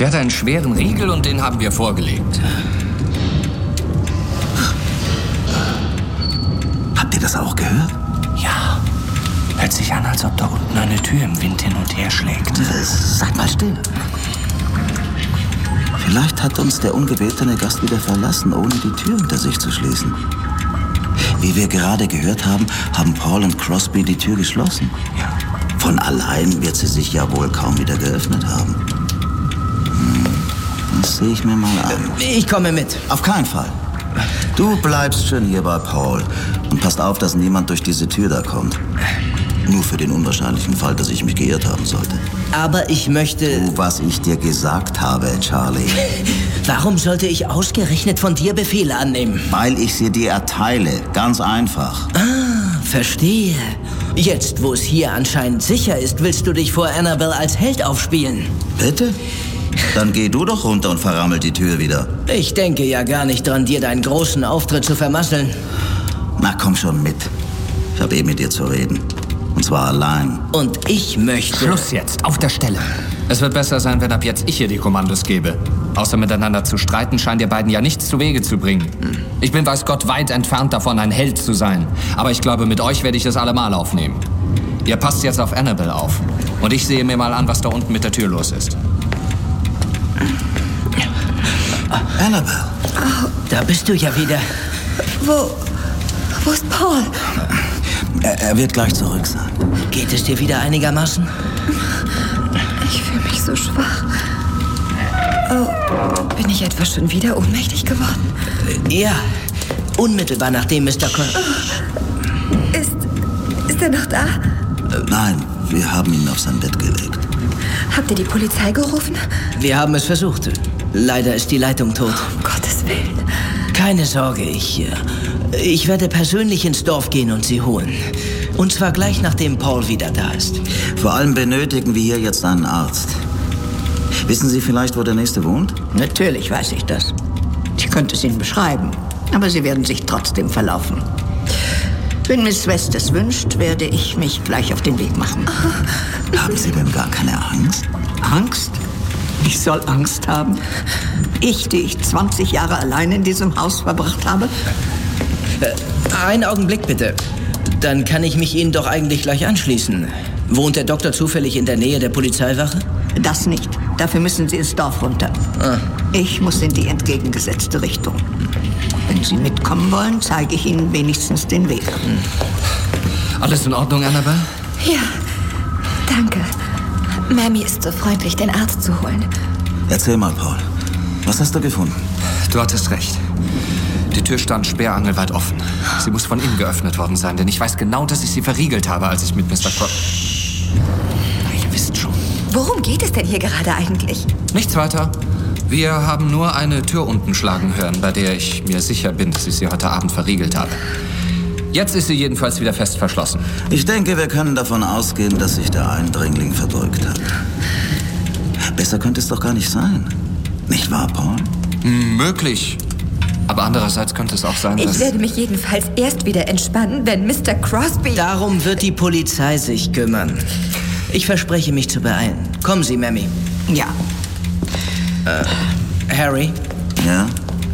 Sie hatte einen schweren Riegel und den haben wir vorgelegt. Habt ihr das auch gehört? Ja. Hört sich an, als ob da unten eine Tür im Wind hin und her schlägt. Seid mal still. Vielleicht hat uns der ungebetene Gast wieder verlassen, ohne die Tür hinter sich zu schließen. Wie wir gerade gehört haben, haben Paul und Crosby die Tür geschlossen. Ja. Von allein wird sie sich ja wohl kaum wieder geöffnet haben. Das sehe ich mir mal an. Ich komme mit. Auf keinen Fall. Du bleibst schön hier bei Paul und passt auf, dass niemand durch diese Tür da kommt. Nur für den unwahrscheinlichen Fall, dass ich mich geirrt haben sollte. Aber ich möchte... Tu, was ich dir gesagt habe, Charlie. Warum sollte ich ausgerechnet von dir Befehle annehmen? Weil ich sie dir erteile. Ganz einfach. Ah, verstehe. Jetzt, wo es hier anscheinend sicher ist, willst du dich vor Annabelle als Held aufspielen. Bitte? Dann geh du doch runter und verrammel die Tür wieder. Ich denke ja gar nicht dran, dir deinen großen Auftritt zu vermasseln. Na, komm schon mit. Ich habe mit dir zu reden. Und zwar allein. Und ich möchte... Schluss jetzt, auf der Stelle. Es wird besser sein, wenn ab jetzt ich hier die Kommandos gebe. Außer miteinander zu streiten, scheint ihr beiden ja nichts zu Wege zu bringen. Ich bin, weiß Gott, weit entfernt davon, ein Held zu sein. Aber ich glaube, mit euch werde ich es allemal aufnehmen. Ihr passt jetzt auf Annabelle auf. Und ich sehe mir mal an, was da unten mit der Tür los ist. Annabelle. Oh. Da bist du ja wieder. Wo ist Paul? Er wird gleich zurück sein. Geht es dir wieder einigermaßen? Ich fühle mich so schwach. Oh, bin ich etwa schon wieder ohnmächtig geworden? Ja, unmittelbar nachdem Mr. Ist er noch da? Nein, wir haben ihn auf sein Bett gelegt. Habt ihr die Polizei gerufen? Wir haben es versucht. Leider ist die Leitung tot. Um Gottes Willen. Keine Sorge, ich werde persönlich ins Dorf gehen und sie holen. Und zwar gleich, nachdem Paul wieder da ist. Vor allem benötigen wir hier jetzt einen Arzt. Wissen Sie vielleicht, wo der Nächste wohnt? Natürlich weiß ich das. Ich könnte es Ihnen beschreiben, aber Sie werden sich trotzdem verlaufen. Wenn Miss West es wünscht, werde ich mich gleich auf den Weg machen. Haben Sie denn gar keine Angst? Angst? Ich soll Angst haben? Ich, die ich 20 Jahre allein in diesem Haus verbracht habe? Einen Augenblick bitte. Dann kann ich mich Ihnen doch eigentlich gleich anschließen. Wohnt der Doktor zufällig in der Nähe der Polizeiwache? Das nicht. Dafür müssen Sie ins Dorf runter. Ich muss in die entgegengesetzte Richtung. Wenn Sie mitkommen wollen, zeige ich Ihnen wenigstens den Weg. Alles in Ordnung, Annabelle? Ja, danke. Mamie ist so freundlich, den Arzt zu holen. Erzähl mal, Paul. Was hast du gefunden? Du hattest recht. Die Tür stand sperrangelweit offen. Sie muss von innen geöffnet worden sein, denn ich weiß genau, dass ich sie verriegelt habe, als ich mit Mr. Ihr wisst schon. Worum geht es denn hier gerade eigentlich? Nichts weiter. Wir haben nur eine Tür unten schlagen hören, bei der ich mir sicher bin, dass ich sie heute Abend verriegelt habe. Jetzt ist sie jedenfalls wieder fest verschlossen. Ich denke, wir können davon ausgehen, dass sich der Eindringling verdrückt hat. Besser könnte es doch gar nicht sein. Nicht wahr, Paul? Möglich. Aber andererseits könnte es auch sein, dass... Ich werde mich jedenfalls erst wieder entspannen, wenn Mr. Crosby... Darum wird die Polizei sich kümmern. Ich verspreche, mich zu beeilen. Kommen Sie, Mammy. Ja. Harry? Ja?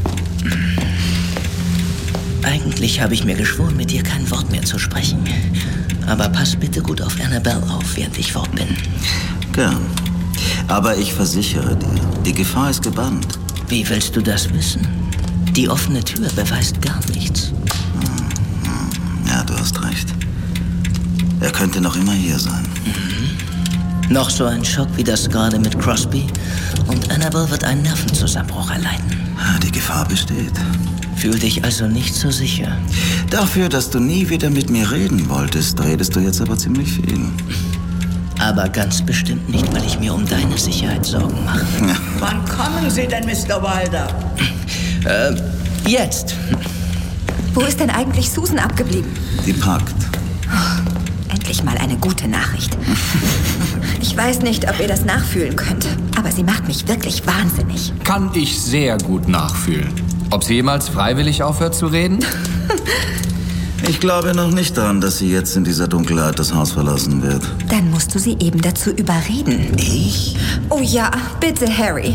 Eigentlich habe ich mir geschworen, mit dir kein Wort mehr zu sprechen. Aber pass bitte gut auf Annabelle auf, während ich fort bin. Gern. Aber ich versichere dir, die Gefahr ist gebannt. Wie willst du das wissen? Die offene Tür beweist gar nichts. Ja, du hast recht. Er könnte noch immer hier sein. Noch so ein Schock wie das gerade mit Crosby. Und Annabelle wird einen Nervenzusammenbruch erleiden. Die Gefahr besteht. Fühl dich also nicht so sicher. Dafür, dass du nie wieder mit mir reden wolltest, redest du jetzt aber ziemlich viel. Aber ganz bestimmt nicht, weil ich mir um deine Sicherheit Sorgen mache. Wann kommen Sie denn, Mr. Wilder? Jetzt. Wo ist denn eigentlich Susan abgeblieben? Die packt. Endlich mal eine gute Nachricht. Ich weiß nicht, ob ihr das nachfühlen könnt, aber sie macht mich wirklich wahnsinnig. Kann ich sehr gut nachfühlen. Ob sie jemals freiwillig aufhört zu reden? Ich glaube noch nicht daran, dass sie jetzt in dieser Dunkelheit das Haus verlassen wird. Dann musst du sie eben dazu überreden. Ich? Oh ja, bitte, Harry.